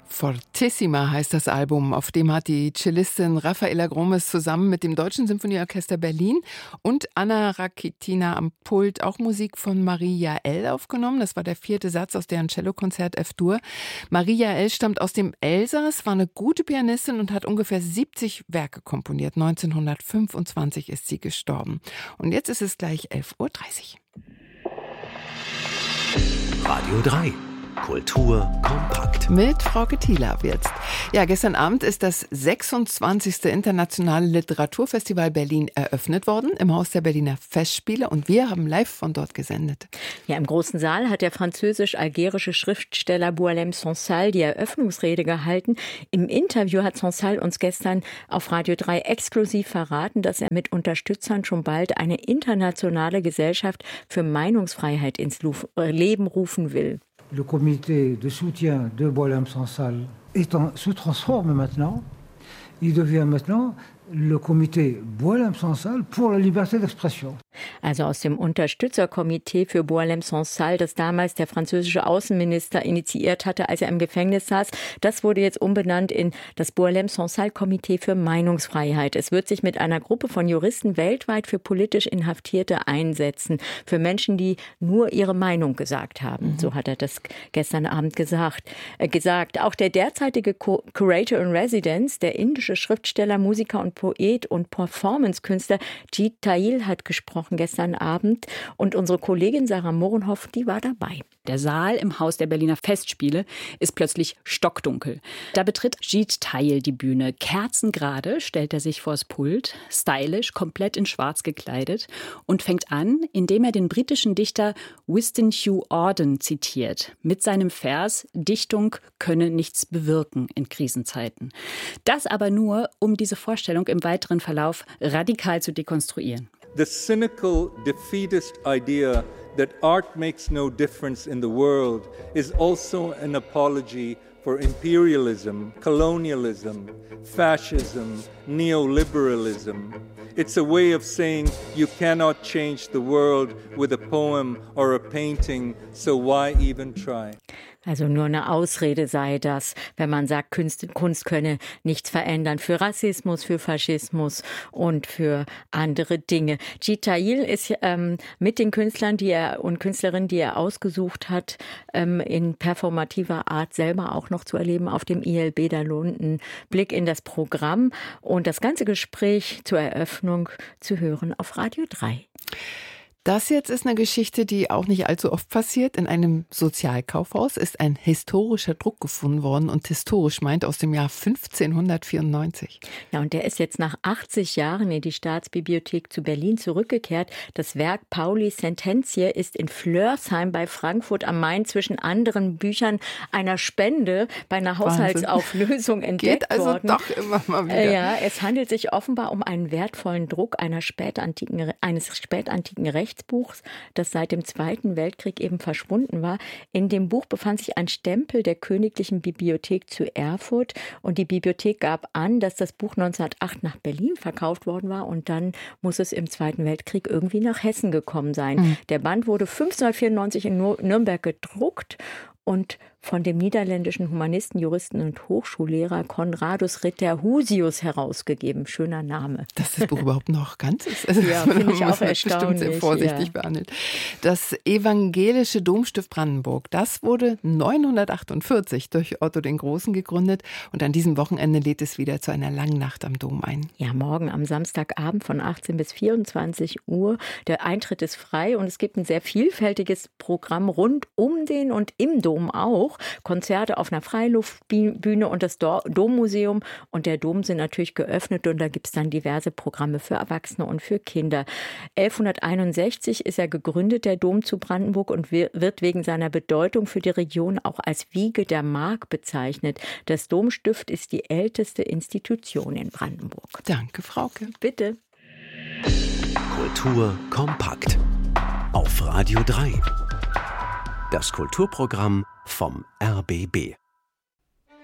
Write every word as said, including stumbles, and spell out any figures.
Fortissima heißt das Album, auf dem hat die Cellistin Rafaela Gromes zusammen mit dem Deutschen Symphonieorchester Berlin und Anna Rakitina am Pult auch Musik von Marie Jaell aufgenommen. Das war der vierte Satz aus deren Cellokonzert F-Dur. Marie Jaell stammt aus dem Elsass, war eine gute Pianistin und hat ungefähr siebzig Werke komponiert. neunzehnhundertfünfundzwanzig ist sie gestorben. Und jetzt ist es gleich elf Uhr dreißig. Radio drei. Kultur kompakt. Mit Frauke Thielav jetzt. Ja, gestern Abend ist das sechsundzwanzigste Internationale Literaturfestival Berlin eröffnet worden im Haus der Berliner Festspiele und wir haben live von dort gesendet. Ja, im großen Saal hat der französisch-algerische Schriftsteller Boualem Sansal die Eröffnungsrede gehalten. Im Interview hat Sansal uns gestern auf Radio drei exklusiv verraten, dass er mit Unterstützern schon bald eine internationale Gesellschaft für Meinungsfreiheit ins Leben rufen will. Le comité de soutien de Boualem Sansal est en, se transforme maintenant. Il devient maintenant le comité Boualem Sansal pour la liberté d'expression. Also aus dem Unterstützerkomitee für Boualem Sansal, das damals der französische Außenminister initiiert hatte, als er im Gefängnis saß, das wurde jetzt umbenannt in das Boualem Sansal Komitee für Meinungsfreiheit. Es wird sich mit einer Gruppe von Juristen weltweit für politisch Inhaftierte einsetzen, für Menschen, die nur ihre Meinung gesagt haben. Mhm. So hat er das gestern Abend gesagt. Äh, gesagt. Auch der derzeitige Co- Curator in Residence, der indische Schriftsteller, Musiker und Poet und Performance-Künstler Jeet Thayil hat gesprochen gestern Abend und unsere Kollegin Sarah Mohrenhoff, die war dabei. Der Saal im Haus der Berliner Festspiele ist plötzlich stockdunkel. Da betritt Jeet Thayil die Bühne. Kerzengerade stellt er sich vors Pult, stylisch, komplett in schwarz gekleidet und fängt an, indem er den britischen Dichter Winston Hugh Auden zitiert, mit seinem Vers „Dichtung könne nichts bewirken in Krisenzeiten“. Das aber nur, um diese Vorstellung im weiteren Verlauf radikal zu dekonstruieren. The cynical, defeatist idea that art makes no difference in the world is also an apology for imperialism, colonialism, fascism, neoliberalism. It's a way of saying you cannot change the world with a poem or a painting, so why even try? Also nur eine Ausrede sei das, wenn man sagt, Kunst, Kunst könne nichts verändern für Rassismus, für Faschismus und für andere Dinge. Jeet Thayil ist ähm, mit den Künstlern die er, und Künstlerinnen, die er ausgesucht hat, ähm, in performativer Art selber auch noch zu erleben auf dem I L B. Da lohnt ein Blick in das Programm und das ganze Gespräch zur Eröffnung zu hören auf Radio drei. Das jetzt ist eine Geschichte, die auch nicht allzu oft passiert. In einem Sozialkaufhaus ist ein historischer Druck gefunden worden und historisch meint aus dem Jahr fünfzehnhundertvierundneunzig. Ja, und der ist jetzt nach achtzig Jahren in die Staatsbibliothek zu Berlin zurückgekehrt. Das Werk Pauli Sententie ist in Flörsheim bei Frankfurt am Main zwischen anderen Büchern einer Spende bei einer Haushaltsauflösung entdeckt Geht also worden. doch immer mal wieder. Ja, es handelt sich offenbar um einen wertvollen Druck einer spätantiken, eines spätantiken Rechts. Buchs, das seit dem Zweiten Weltkrieg eben verschwunden war. In dem Buch befand sich ein Stempel der Königlichen Bibliothek zu Erfurt und die Bibliothek gab an, dass das Buch neunzehnhundertacht nach Berlin verkauft worden war und dann muss es im Zweiten Weltkrieg irgendwie nach Hessen gekommen sein. Mhm. Der Band wurde fünfzehnhundertvierundneunzig in Nürnberg gedruckt und von dem niederländischen Humanisten, Juristen und Hochschullehrer Conradus Ritterhusius herausgegeben. Schöner Name. Dass das Buch überhaupt noch ganz ist. Also ja, finde ich auch erstaunlich. Bestimmt sehr vorsichtig ja. behandelt. Das evangelische Domstift Brandenburg, das wurde neunhundertachtundvierzig durch Otto den Großen gegründet und an diesem Wochenende lädt es wieder zu einer langen Nacht am Dom ein. Ja, morgen am Samstagabend von achtzehn bis vierundzwanzig Uhr. Der Eintritt ist frei und es gibt ein sehr vielfältiges Programm rund um den und im Dom auch. Konzerte auf einer Freiluftbühne und das Dommuseum und der Dom sind natürlich geöffnet und da gibt es dann diverse Programme für Erwachsene und für Kinder. elfhunderteinundsechzig ist er gegründet, der Dom zu Brandenburg und wird wegen seiner Bedeutung für die Region auch als Wiege der Mark bezeichnet. Das Domstift ist die älteste Institution in Brandenburg. Danke, Frauke. Bitte. Kultur kompakt auf Radio drei. Das Kulturprogramm vom R B B.